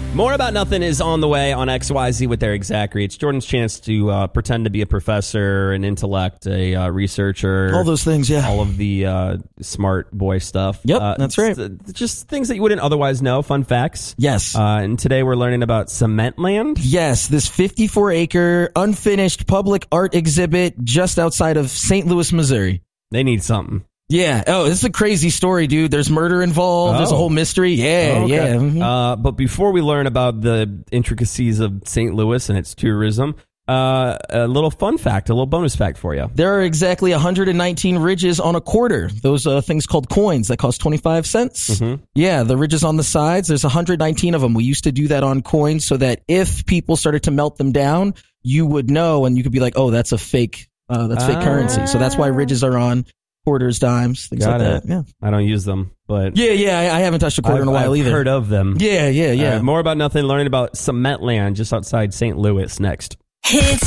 More About Nothing is on the way on XYZ with Eric Zachary. It's Jordan's chance to pretend to be a professor, an intellect, a researcher. All those things, yeah. All of the smart boy stuff. Yep, that's right. Just things that you wouldn't otherwise know, fun facts. Yes. And today we're learning about Cementland. Yes, this 54-acre unfinished public art exhibit just outside of St. Louis, Missouri. They need something. Yeah. Oh, this is a crazy story, dude. There's murder involved. There's a whole mystery. Yeah, okay. yeah. Mm-hmm. But before we learn about the intricacies of St. Louis and its tourism, a little fun fact, a little bonus fact for you. There are exactly 119 ridges on a quarter. Those things called coins that cost 25 cents. Mm-hmm. Yeah, the ridges on the sides, there's 119 of them. We used to do that on coins so that if people started to melt them down, you would know and you could be like, oh, that's a fake, fake currency. So that's why ridges are on quarters, dimes, things like that. Yeah. I don't use them, but yeah, I haven't touched a quarter in a while either. I've heard of them. Yeah. More About Nothing, learning about Cementland just outside St. Louis next. Hits